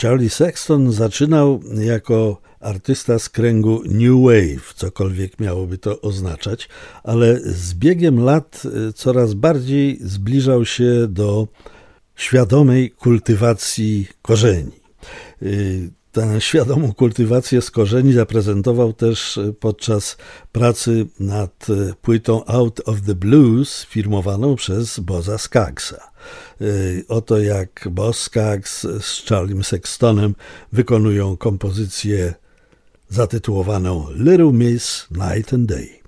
Charlie Sexton zaczynał jako artysta z kręgu New Wave, cokolwiek miałoby to oznaczać, ale z biegiem lat coraz bardziej zbliżał się do świadomej kultywacji korzeni. Tę świadomą kultywację z korzeni zaprezentował też podczas pracy nad płytą Out of the Blues firmowaną przez Bozza Skaggsa. Oto jak Boz Scaggs z Charliem Sextonem wykonują kompozycję zatytułowaną Little Miss Night and Day.